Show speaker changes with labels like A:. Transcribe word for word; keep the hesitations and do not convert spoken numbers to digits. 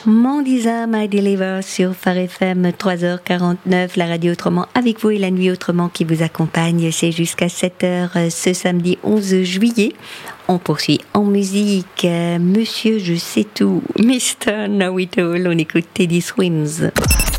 A: Mandisa My Deliver sur Phare F M, trois heures quarante-neuf, la radio autrement avec vous et la nuit autrement qui vous accompagne. C'est jusqu'à sept heures ce samedi onze juillet. On poursuit en musique. Monsieur Je sais tout, mister Know It All. On écoute Teddy Swims.